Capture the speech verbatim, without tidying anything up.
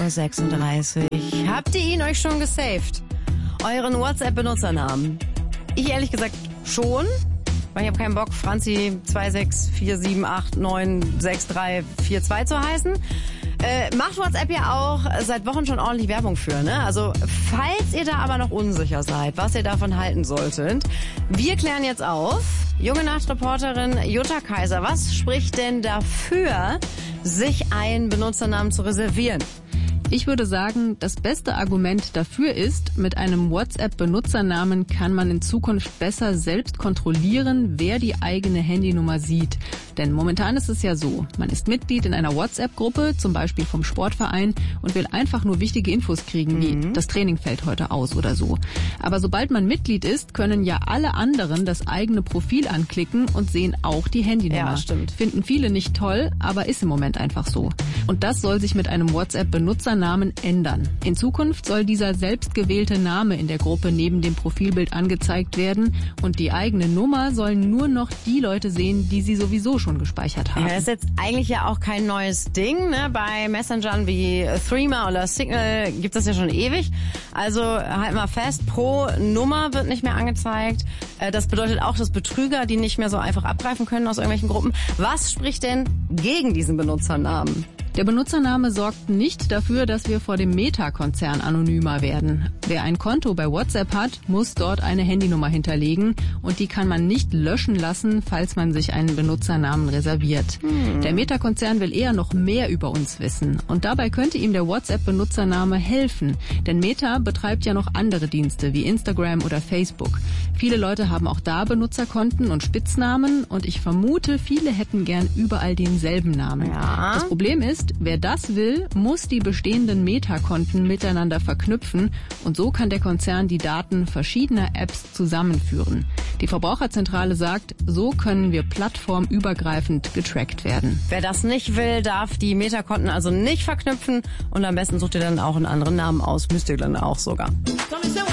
Uhr sechsunddreißig. Habt ihr ihn euch schon gesaved? Euren WhatsApp-Benutzernamen? Ich ehrlich gesagt schon, weil ich habe keinen Bock, Franzi zwei sechs vier sieben acht neun sechs drei vier zwei zu heißen. Äh, macht WhatsApp ja auch seit Wochen schon ordentlich Werbung für, ne? Also falls ihr da aber noch unsicher seid, was ihr davon halten solltet, wir klären jetzt auf. Junge Nacht-Reporterin Jutta Kaiser, was spricht denn dafür, sich einen Benutzernamen zu reservieren? Ich würde sagen, das beste Argument dafür ist, mit einem WhatsApp-Benutzernamen kann man in Zukunft besser selbst kontrollieren, wer die eigene Handynummer sieht. Denn momentan ist es ja so, man ist Mitglied in einer WhatsApp-Gruppe, zum Beispiel vom Sportverein, und will einfach nur wichtige Infos kriegen, wie mhm. das Training fällt heute aus oder so. Aber sobald man Mitglied ist, können ja alle anderen das eigene Profil anklicken und sehen auch die Handynummer. Ja, stimmt. Finden viele nicht toll, aber ist im Moment einfach so. Und das soll sich mit einem WhatsApp-Benutzernamen Namen ändern. In Zukunft soll dieser selbstgewählte Name in der Gruppe neben dem Profilbild angezeigt werden und die eigene Nummer sollen nur noch die Leute sehen, die sie sowieso schon gespeichert haben. Ja, das ist jetzt eigentlich ja auch kein neues Ding, ne? Bei Messengern wie Threema oder Signal gibt es das ja schon ewig. Also halt mal fest, pro Nummer wird nicht mehr angezeigt. Das bedeutet auch, dass Betrüger die nicht mehr so einfach abgreifen können aus irgendwelchen Gruppen. Was spricht denn gegen diesen Benutzernamen? Der Benutzername sorgt nicht dafür, dass wir vor dem Meta-Konzern anonymer werden. Wer ein Konto bei WhatsApp hat, muss dort eine Handynummer hinterlegen und die kann man nicht löschen lassen, falls man sich einen Benutzernamen reserviert. Hm. Der Meta-Konzern will eher noch mehr über uns wissen und dabei könnte ihm der WhatsApp-Benutzername helfen, denn Meta betreibt ja noch andere Dienste wie Instagram oder Facebook. Viele Leute haben auch da Benutzerkonten und Spitznamen und ich vermute, viele hätten gern überall denselben Namen. Ja. Das Problem ist, wer das will, muss die bestehenden Meta-Konten miteinander verknüpfen und so kann der Konzern die Daten verschiedener Apps zusammenführen. Die Verbraucherzentrale sagt, so können wir plattformübergreifend getrackt werden. Wer das nicht will, darf die Meta-Konten also nicht verknüpfen und am besten sucht ihr dann auch einen anderen Namen aus. Müsst ihr dann auch sogar.